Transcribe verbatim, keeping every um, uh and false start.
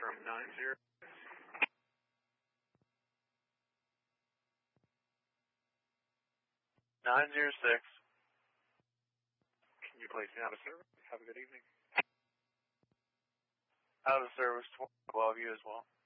from nine zero. nine zero six. Can you place me out of service? Have a good evening. Out of service, twelve, you as well.